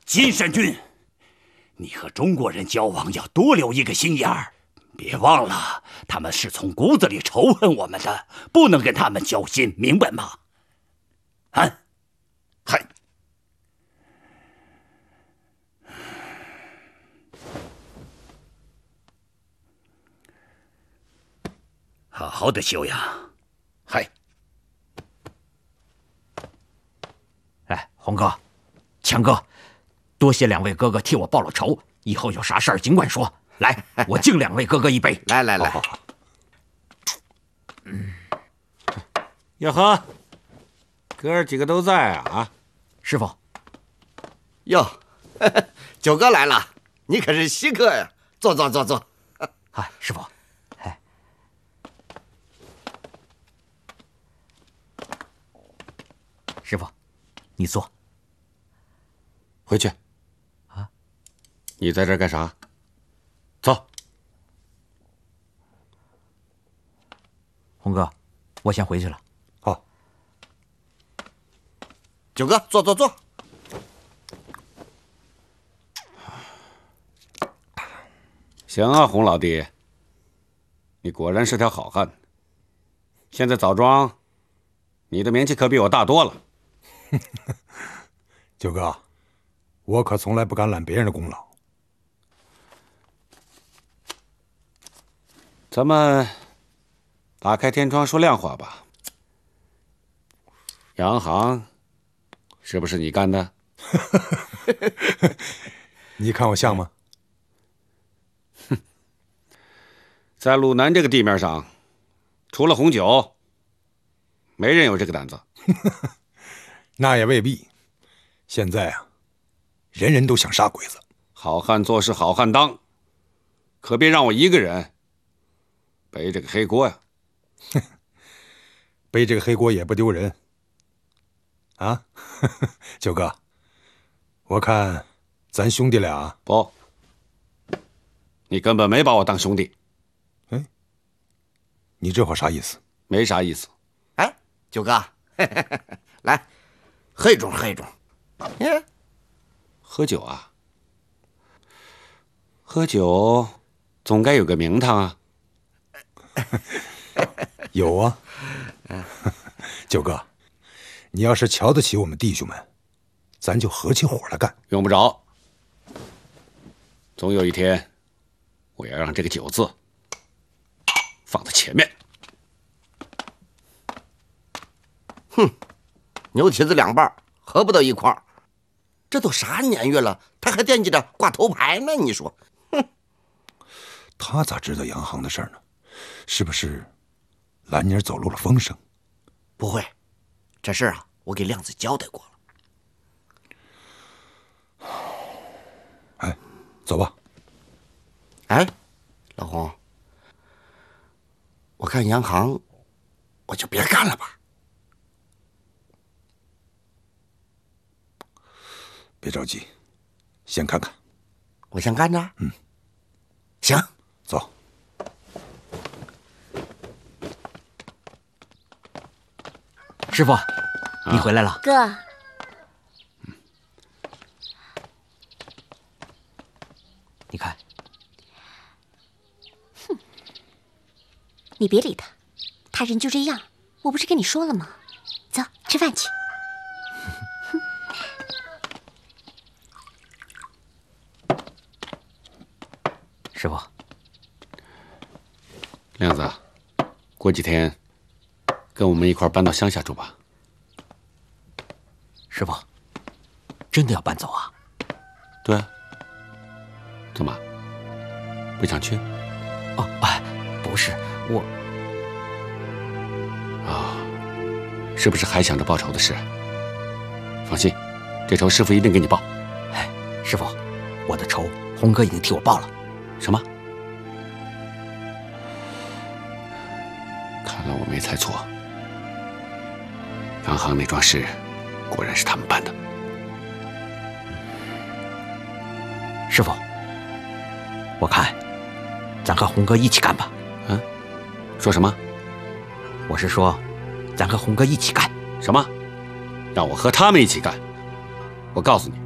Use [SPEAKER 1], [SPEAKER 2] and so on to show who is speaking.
[SPEAKER 1] 金山君，你和中国人交往要多留一个心眼儿，别忘了他们是从骨子里仇恨我们的，不能跟他们交心，明白吗？啊，
[SPEAKER 2] 嗨。
[SPEAKER 1] 好好的休养。
[SPEAKER 2] 嗨。
[SPEAKER 3] 哎，红哥，强哥，多谢两位哥哥替我报了仇，以后有啥事儿尽管说。来，我敬两位哥哥一杯。
[SPEAKER 2] 来来来，
[SPEAKER 4] 好好好。
[SPEAKER 5] 哟呵，哥儿几个都在啊！
[SPEAKER 3] 师傅。
[SPEAKER 2] 哟，九哥来了，你可是稀客呀！坐坐坐坐。
[SPEAKER 3] 哎，师傅。师傅，你坐。
[SPEAKER 5] 回去。
[SPEAKER 3] 啊？
[SPEAKER 5] 你在这儿干啥？走。
[SPEAKER 3] 红哥，我先回去了。
[SPEAKER 4] 好。
[SPEAKER 2] 九哥，坐坐坐。
[SPEAKER 5] 行啊，洪老弟，你果然是条好汉。现在枣庄，你的名气可比我大多了。
[SPEAKER 4] 九哥，我可从来不敢揽别人的功劳。
[SPEAKER 5] 咱们打开天窗说亮话吧。洋行是不是你干的？
[SPEAKER 4] 你看我像吗？
[SPEAKER 5] 在鲁南这个地面上，除了红酒，没人有这个胆子。
[SPEAKER 4] 那也未必。现在啊，人人都想杀鬼子。
[SPEAKER 5] 好汉做事好汉当，可别让我一个人背这个黑锅呀！
[SPEAKER 4] 背这个黑锅也不丢人。啊，九哥，我看咱兄弟俩
[SPEAKER 5] 不，你根本没把我当兄弟。
[SPEAKER 4] 哎，你这话啥意思？
[SPEAKER 5] 没啥意思。
[SPEAKER 2] 哎，九哥，来，喝一盅，喝一盅。
[SPEAKER 5] 喝酒啊？喝酒总该有个名堂啊。
[SPEAKER 4] 有啊，九哥，你要是瞧得起我们弟兄们，咱就合起伙来干。
[SPEAKER 5] 用不着，总有一天，我要让这个酒字放在前面。
[SPEAKER 2] 哼，牛蹄子两半，合不到一块儿。这都啥年月了，他还惦记着挂头牌呢？你说，哼！
[SPEAKER 4] 他咋知道洋行的事儿呢？是不是兰妮儿走漏了风声？
[SPEAKER 2] 不会，这事儿啊，我给亮子交代过了。
[SPEAKER 4] 哎，走吧。
[SPEAKER 2] 哎，老洪，我看洋行，我就别干了吧。
[SPEAKER 4] 别着急，先看看。
[SPEAKER 2] 我先干着。
[SPEAKER 4] 嗯，
[SPEAKER 2] 行，
[SPEAKER 4] 走。
[SPEAKER 3] 师傅，你回来了。
[SPEAKER 6] 哥，
[SPEAKER 3] 你看，
[SPEAKER 6] 哼，你别理他，他人就这样。我不是跟你说了吗？走，吃饭去。
[SPEAKER 3] 师傅，
[SPEAKER 5] 亮子，过几天跟我们一块儿搬到乡下住吧。
[SPEAKER 3] 师傅，真的要搬走啊？
[SPEAKER 5] 对啊。怎么？不想去？
[SPEAKER 3] 哦，哎，不是我。
[SPEAKER 5] 啊，是不是还想着报仇的事？放心，这仇师傅一定给你报。
[SPEAKER 3] 哎，师傅，我的仇红哥已经替我报了。
[SPEAKER 5] 什么？看来我没猜错，洋行那桩事果然是他们办的。
[SPEAKER 3] 师傅，我看咱和红哥一起干吧。
[SPEAKER 5] 嗯？说什么？
[SPEAKER 3] 我是说，咱和红哥一起干。
[SPEAKER 5] 什么？让我和他们一起干？我告诉你，